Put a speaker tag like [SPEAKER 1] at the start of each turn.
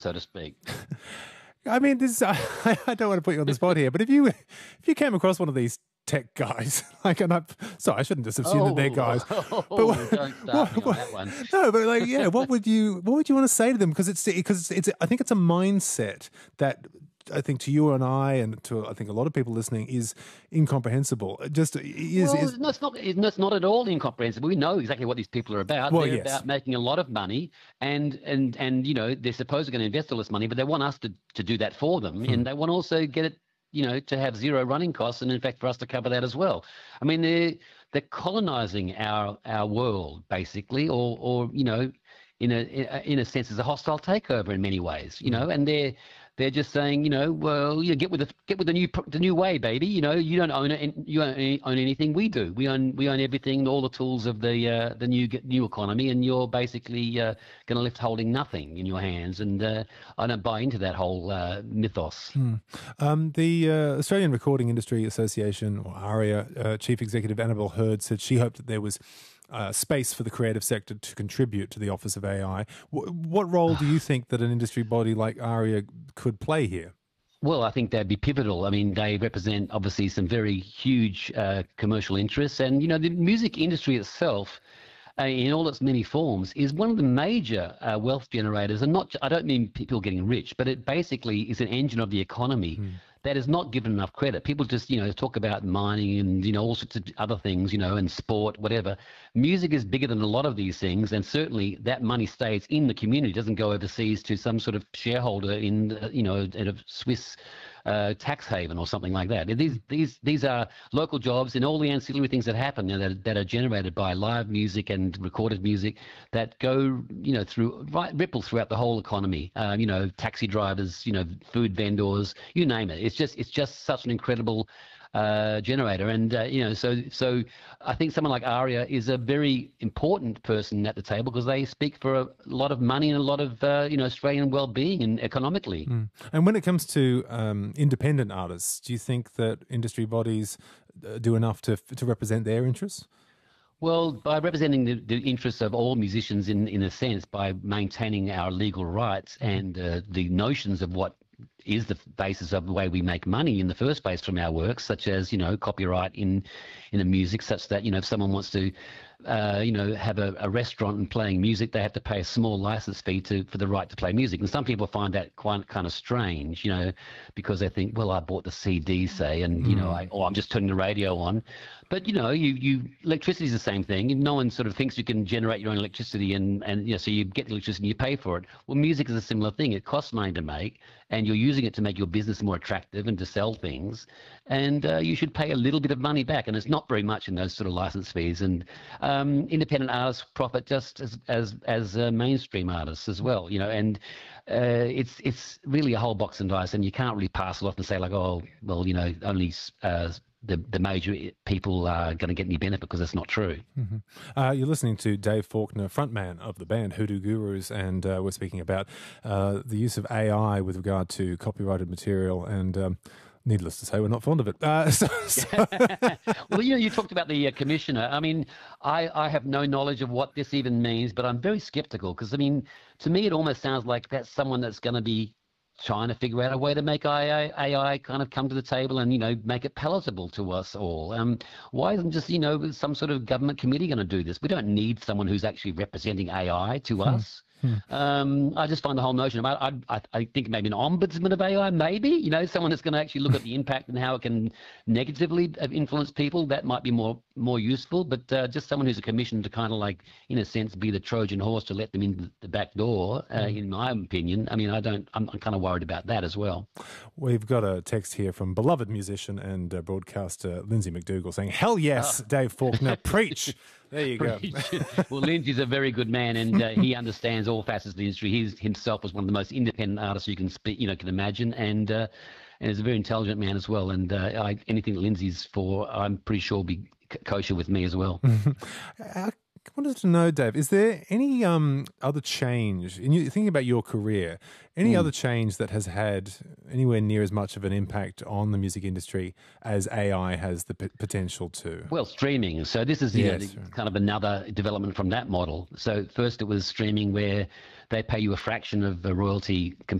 [SPEAKER 1] so to speak.
[SPEAKER 2] I mean, this I don't want to put you on the spot here, but if you came across one of these tech guys, like, and sorry, I shouldn't just assume that they're guys.
[SPEAKER 1] But don't start me on that one.
[SPEAKER 2] No, but like, yeah, what would you want to say to them? Because it's I think it's a mindset that I think to you and I, and to I think a lot of people listening, is incomprehensible.
[SPEAKER 1] No, it's not at all incomprehensible. We know exactly what these people are about.
[SPEAKER 2] Well,
[SPEAKER 1] they're about making a lot of money, and you know, they're supposedly going to invest all this money, but they want us to do that for them, and they want also get it, you know, to have zero running costs, and in fact for us to cover that as well. I mean, they're colonizing our world basically, or you know, in a sense, as a hostile takeover in many ways, you know, and they're just saying, you know, well, you know, get with the new way, baby. You know, you don't own it, you don't own anything. We do. We own everything, all the tools of the new economy, and you're basically going to left holding nothing in your hands. And I don't buy into that whole mythos.
[SPEAKER 2] The Australian Recording Industry Association, or ARIA, Chief Executive Annabel Hurd said she hoped that there was space for the creative sector to contribute to the Office of AI. What role do you think that an industry body like ARIA could play here?
[SPEAKER 1] Well, I think they'd be pivotal. I mean, they represent obviously some very huge commercial interests, and you know, the music industry itself, in all its many forms, is one of the major wealth generators. And I don't mean people getting rich, but it basically is an engine of the economy. That is not given enough credit. People just, you know, talk about mining and, you know, all sorts of other things, you know, and sport, whatever. Music is bigger than a lot of these things, and certainly that money stays in the community, doesn't go overseas to some sort of shareholder in, you know, in a Swiss tax haven or something like that. These are local jobs, and all the ancillary things that happen, you know, that are generated by live music and recorded music that go, you know, ripple throughout the whole economy. You know, taxi drivers, you know, food vendors, you name it. It's just such an incredible generator, and you know, so I think someone like ARIA is a very important person at the table, because they speak for a lot of money and a lot of you know, Australian well-being and economically.
[SPEAKER 2] And when it comes to independent artists, do you think that industry bodies do enough to represent their interests?
[SPEAKER 1] Well, by representing the interests of all musicians in a sense, by maintaining our legal rights and the notions of what is the basis of the way we make money in the first place from our works, such as, you know, copyright in the music, such that, you know, if someone wants to you know, have a restaurant and playing music, they have to pay a small license fee for the right to play music. And some people find that quite kind of strange, you know, because they think, well, I bought the CD, say, and you know, I'm just turning the radio on. But you know, electricity is the same thing. No one sort of thinks you can generate your own electricity, and you know, so you get the electricity and you pay for it. Well, music is a similar thing. It costs money to make, and you're using it to make your business more attractive and to sell things. And you should pay a little bit of money back, and it's not very much in those sort of license fees. And independent artists profit just as mainstream artists as well, you know. And it's really a whole box and dice, and you can't really pass it off and say like, oh, well, you know, only the major people are going to get any benefit, because that's not true.
[SPEAKER 2] You're listening to Dave Faulkner, frontman of the band Hoodoo Gurus, and we're speaking about the use of AI with regard to copyrighted material, and needless to say, we're not fond of it.
[SPEAKER 1] Well, you know, you talked about the commissioner. I mean, I have no knowledge of what this even means, but I'm very skeptical, because, I mean, to me, it almost sounds like that's someone that's going to be trying to figure out a way to make AI kind of come to the table and, you know, make it palatable to us all. Why isn't just, you know, some sort of government committee going to do this? We don't need someone who's actually representing AI to us. I just find the whole notion about, I think maybe an ombudsman of AI, maybe, you know, someone that's going to actually look at the impact and how it can negatively influence people. That might be more useful, but just someone who's a commission to kind of like, in a sense, be the Trojan horse to let them in the back door, in my opinion. I mean, I'm kind of worried about that as well.
[SPEAKER 2] We've got a text here from beloved musician and broadcaster Lindsay McDougall saying, hell yes, Dave Faulkner, preach. There you go.
[SPEAKER 1] Well, Lindsay's a very good man, and he understands all facets of the industry. He himself was one of the most independent artists you can can imagine, and is a very intelligent man as well. And anything that Lindsay's for, I'm pretty sure will be kosher with me as well.
[SPEAKER 2] I wanted to know, Dave, is there any other change, in you thinking about your career, any other change that has had anywhere near as much of an impact on the music industry as AI has the potential to?
[SPEAKER 1] Well, streaming. So this is
[SPEAKER 2] Yes.
[SPEAKER 1] kind of another development from that model. So first it was streaming where they pay you a fraction of the royalty